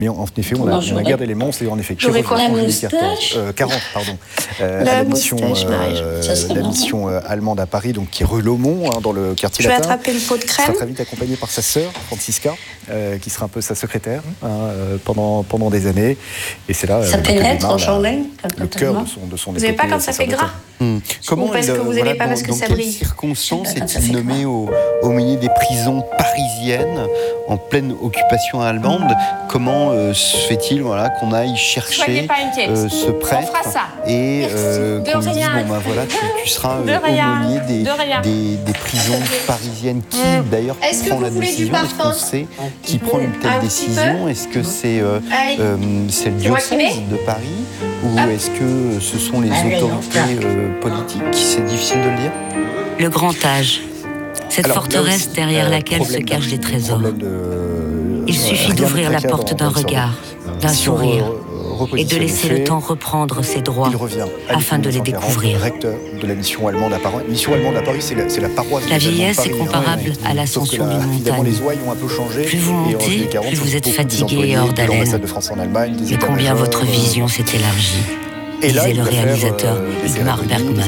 Mais en effet, on a guère d'éléments. C'est en effet J'aurais quoi, la moustache 40, pardon. À la mission allemande à Paris, donc qui est rue Laumont, dans le quartier latin. Je vais attraper le pot de crème. Elle sera très vite accompagnée par sa sœur, Francisca, qui sera un peu sa secrétaire pendant des années. Et c'est là ça pénètre en Chandelle, le cœur de son Vous n'avez pas quand ça fait gras Comment parce que vous n'aimez pas parce que ça brille. Dans quelles circonstances est-il nommé au milieu des prisons parisiennes en pleine occupation allemande? Comment se fait-il qu'on aille chercher ce prêtre et qu'on dise tu seras aumônier des prisons parisiennes? Qui d'ailleurs prend la décision? Est-ce qu'on sait qui prend une telle décision? Est-ce que c'est le diocèse de Paris ou est-ce que ce sont les autorités politiques? C'est difficile de le dire. Le grand âge, cette forteresse derrière laquelle se cachent des trésors. Il suffit d'ouvrir la porte d'un regard, d'un sourire, et de laisser le temps reprendre ses droits afin de les découvrir. Recteur de la mission allemande à Paris. Mission allemande à Paris, c'est la paroisse. La vieillesse est comparable à l'ascension d'une montagne. Les ouailles ont un peu changé. Plus vous montez, plus vous êtes fatigué et hors d'haleine. Mais combien votre vision s'est élargie. Et là, disait le réalisateur Ingmar Bergman.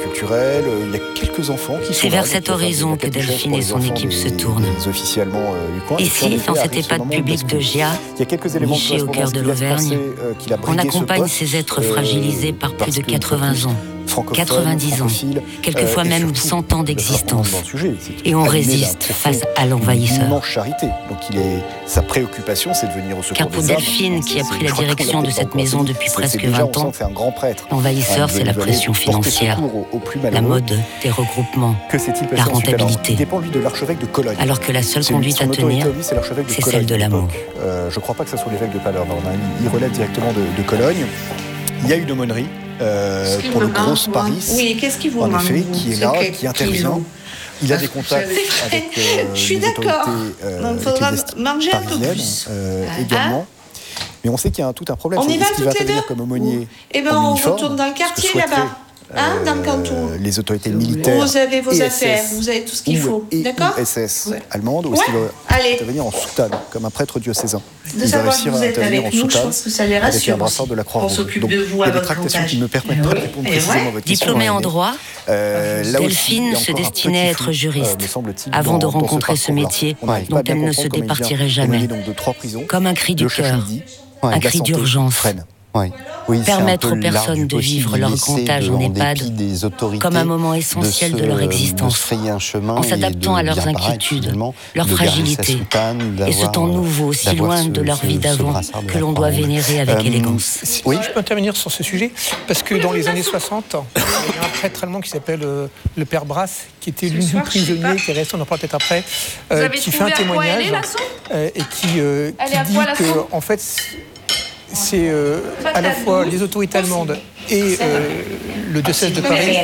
C'est vers cet horizon que Delphine et son équipe se tournent. Ici, dans cette EHPAD publique de Gia, nichée au cœur de l'Auvergne, on accompagne ces êtres fragilisés par plus de 80 ans. 90 ans, quelquefois même 100 ans d'existence. Et on résiste face à l'envahisseur. Sa préoccupation, c'est de venir au secours. Car pour Delphine, qui a pris la direction de cette maison depuis presque 20 ans, l'envahisseur, c'est la pression financière, la mode des regroupements, la rentabilité. Alors que la seule conduite à tenir, c'est celle de l'amour. Je ne crois pas que ce soit l'évêque de Paderborn. Il relève directement de Cologne. Il y a une aumônerie pour le Gros Paris, en effet, qui est là, qui intervient. Il a des contacts avec je suis d'accord. Donc il faudra manger un peu plus. Également. Mais on sait qu'il y a tout un problème. On y va toutes les deux comme aumônier. Eh bien, on retourne dans le quartier là-bas. Dans le canton. Les autorités militaires. Vous avez vos affaires, vous avez tout ce qu'il faut. D'accord. SS allemande, ou est-ce qu'il va intervenir en soutane, comme un prêtre diocésain? De savoir que vous êtes avec nous, je pense que ça les rassure. Avec un brassard de la Croix-Rouge. On s'occupe de vous à votre avantage. Il y a des tractations qui ne me permettent pas de répondre précisément à votre question. Diplômée en droit, Delphine se destinait à être juriste avant de rencontrer ce métier dont elle ne se départirait jamais. Comme un cri du cœur, un cri d'urgence. Permettre aux personnes de vivre leur grand âge en EHPAD comme un moment essentiel de leur existence, en s'adaptant à leurs inquiétudes, leur fragilité, et ce temps nouveau, si loin de leur vie d'avant, que l'on doit vénérer avec élégance. Oui, je peux intervenir sur ce sujet, parce que dans les années 60, il y a un prêtre allemand qui s'appelle le Père Brasse, qui était l'unique prisonnier, qui est resté, on en parle peut-être après, qui fait un témoignage et qui dit que, en fait, c'est à la fois les autorités allemandes et le diocèse de Paris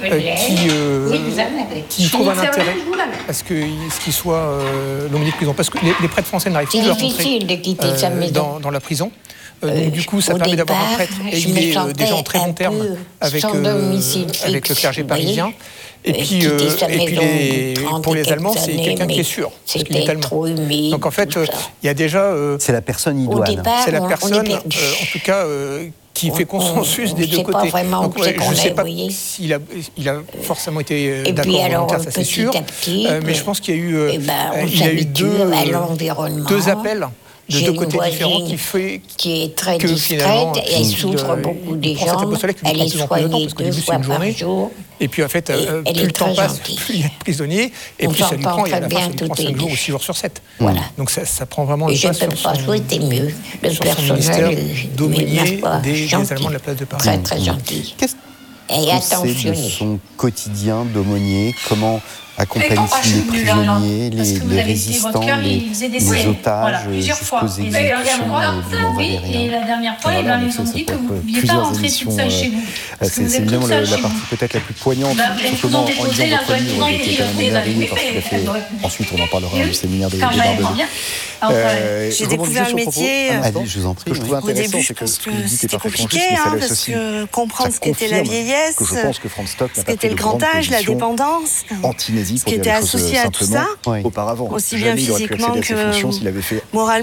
qui trouvent un intérêt à ce qu'il soit l'aumônier de prison. Parce que les prêtres français n'arrivent plus à rentrer dans la prison. Donc du coup, ça permet d'avoir un prêtre et il est déjà en très bon terme avec le clergé parisien. Et puis pour les Allemands, c'est quelqu'un qui est sûr, parce qu'il est allemand. Donc en fait, il y a déjà... c'est la personne idoine. C'est la personne, en tout cas, qui fait consensus des deux côtés. Donc, je ne sais pas s'il a forcément été d'accord volontaire, ça c'est sûr. Mais je pense qu'il y a eu deux appels de deux côtés différents qui est très discrète et elle souffre beaucoup des gens. Elle est soignée 2 fois par jour. Et puis en fait, plus le temps passe, plus il y a de prisonniers, et plus ça lui prend. Et à la fin, ça lui prend 5 jours ou 6 jours sur 7. Voilà. Donc ça prend vraiment le pas sur son mieux. Le personnel d'aumônier des Allemands de la place de Paris. Très très gentil. Et attention. De son quotidien d'aumônier, comment accompagne-t-il les prisonniers, les résistants, les otages jusqu'aux exécutions du Mont Valérien? Et la dernière fois, ils ont dit que vous ne pouviez pas rentrer toute seule chez vous. C'est évidemment la partie peut-être la plus poignante. Simplement, en lisant votre livre, j'étais quand même émerveillé parce qu'il a fait... Ensuite, on en parlera du séminaire des Barbelés. J'ai découvert le métier. Je vous en prie. Ce que je trouve intéressant, c'est que c'était compliqué, parce que comprendre ce qu'était la vieillesse, ce qu'était le grand âge, la dépendance, ce qui était associé à tout ça, auparavant. Aussi bien physiquement que moralement.